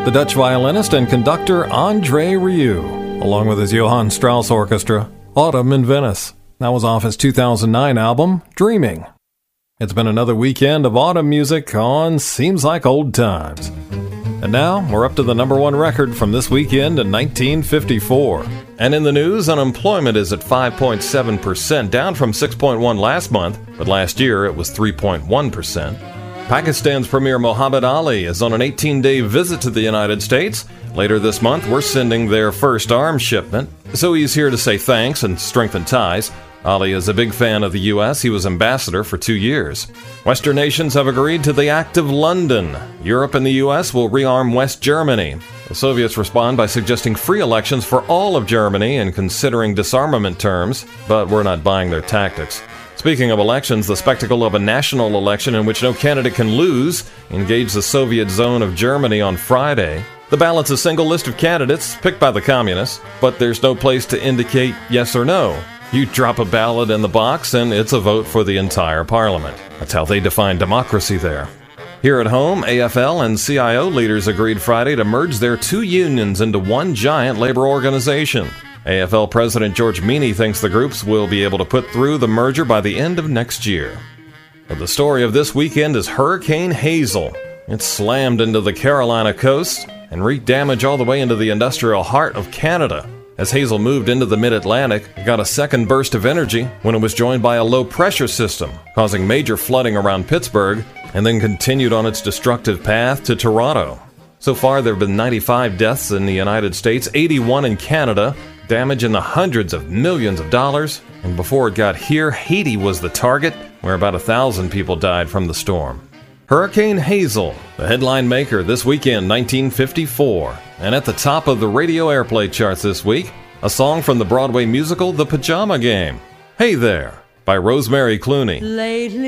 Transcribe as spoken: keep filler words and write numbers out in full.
the Dutch violinist and conductor André Rieu, along with his Johann Strauss Orchestra, Autumn in Venice. That was off his two thousand nine album, Dreaming. It's been another weekend of autumn music on Seems Like Old Times. And now, we're up to the number one record from this weekend in nineteen fifty-four. And in the news, unemployment is at five point seven percent, down from six point one last month, but last year it was three point one percent. Pakistan's Premier Muhammad Ali is on an eighteen-day visit to the United States. Later this month, we're sending their first arms shipment, so he's here to say thanks and strengthen ties. Ali is a big fan of the U S. He was ambassador for two years. Western nations have agreed to the Act of London. Europe and the U S will rearm West Germany. The Soviets respond by suggesting free elections for all of Germany and considering disarmament terms, but we're not buying their tactics. Speaking of elections, the spectacle of a national election in which no candidate can lose engaged the Soviet zone of Germany on Friday. The ballot's a single list of candidates picked by the communists, but there's no place to indicate yes or no. You drop a ballot in the box and it's a vote for the entire parliament. That's how they define democracy there. Here at home, A F L and C I O leaders agreed Friday to merge their two unions into one giant labor organization. A F L President George Meany thinks the groups will be able to put through the merger by the end of next year. But the story of this weekend is Hurricane Hazel. It slammed into the Carolina coast and wreaked damage all the way into the industrial heart of Canada. As Hazel moved into the mid-Atlantic, it got a second burst of energy when it was joined by a low-pressure system, causing major flooding around Pittsburgh, and then continued on its destructive path to Toronto. So far, there have been ninety-five deaths in the United States, eighty-one in Canada, damage in the hundreds of millions of dollars, and before it got here, Haiti was the target, where about a thousand people died from the storm. Hurricane Hazel, the headline maker this weekend, nineteen fifty-four. And at the top of the radio airplay charts this week, a song from the Broadway musical The Pajama Game, Hey There, by Rosemary Clooney. Lately